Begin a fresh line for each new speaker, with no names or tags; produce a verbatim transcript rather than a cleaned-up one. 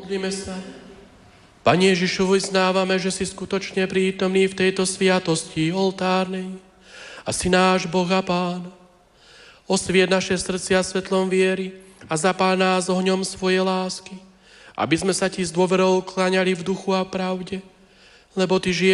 Modlíme sa. Pane Ježišu, vyznávame, že si skutočne prítomný v tejto sviatosti oltárnej a si náš Boh a Pán. Osvieť naše srdcia svetlom viery a zapál nás ohňom svojej lásky, aby sme sa Ti s dôverou kláňali v duchu a pravde, lebo Ty žiješ